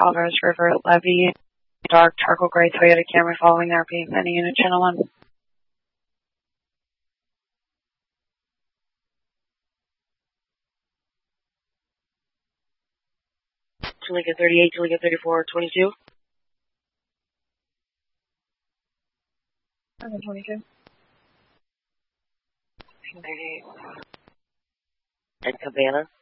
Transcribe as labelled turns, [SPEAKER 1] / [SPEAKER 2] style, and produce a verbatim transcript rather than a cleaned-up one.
[SPEAKER 1] Alvarez River Levy, dark charcoal gray Toyota Camry following R P, sending unit channel one. Toliga thirty-eight, Toliga thirty-four, twenty-two. twenty-two. thirty-eight. And Cabana.